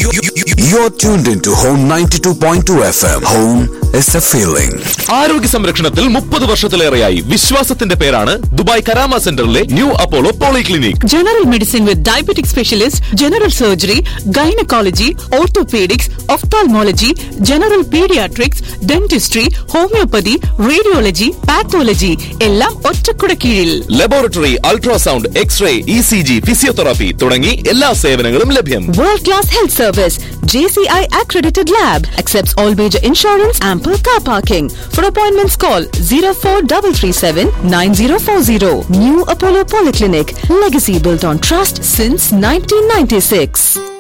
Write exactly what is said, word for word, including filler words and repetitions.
You're tuned into Home ninety-two point two F M. Home is a feeling. ആരോഗ്യ സംരക്ഷണത്തിൽ മുപ്പത് വർഷത്തിലേറെയായി വിശ്വാസത്തിന്റെ പേരാണ് ദുബായ് കരാമ സെന്ററിലെ new Apollo polyclinic. General medicine with diabetic specialist, general surgery, gynecology, orthopedics, ophthalmology, general pediatrics, dentistry, homeopathy, radiology, pathology എല്ലാം ഒറ്റക്കുട കീഴിൽ. Laboratory, ultrasound, x-ray, E C G, physiotherapy തുടങ്ങി എല്ലാ സേവനങ്ങളും ലഭ്യം. World class health service, J C I accredited lab, accepts all major insurance, ample car parking. For appointments call zero four three three seven nine zero four zero. New Apollo Polyclinic, legacy built on trust since nineteen ninety-six.